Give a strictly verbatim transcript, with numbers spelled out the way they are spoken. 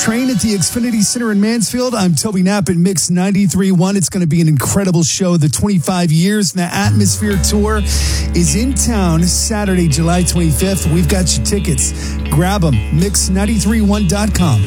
Train at the Xfinity Center in Mansfield. I'm Toby Knapp at Mix ninety-three point one. It's going to be an incredible show. The twenty-five Years in the Atmosphere Tour is in town Saturday, July twenty-fifth. We've got your tickets. Grab them. mix nine three one dot com.